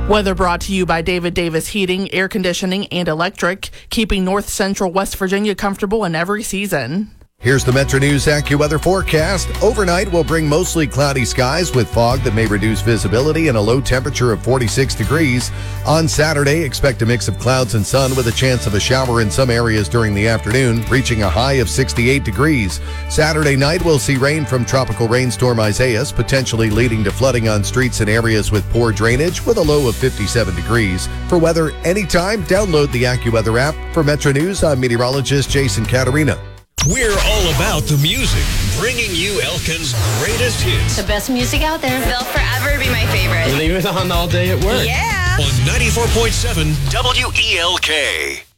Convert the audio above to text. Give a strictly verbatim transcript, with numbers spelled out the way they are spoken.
Weather brought to you by David Davis Heating, Air Conditioning, and Electric, keeping North Central West Virginia comfortable in every season. Here's the Metro News AccuWeather forecast. Overnight will bring mostly cloudy skies with fog that may reduce visibility and a low temperature of forty-six degrees. On Saturday, expect a mix of clouds and sun with a chance of a shower in some areas during the afternoon, reaching a high of sixty-eight degrees. Saturday night, we'll see rain from tropical rainstorm Isaias, potentially leading to flooding on streets in areas with poor drainage with a low of fifty-seven degrees. For weather anytime, download the AccuWeather app. For Metro News, I'm meteorologist Jason Caterina. We're all about the music, bringing you Elkin's greatest hits. The best music out there. They'll forever be my favorite. Leave it on all day at work. Yeah. On ninety-four point seven W E L K.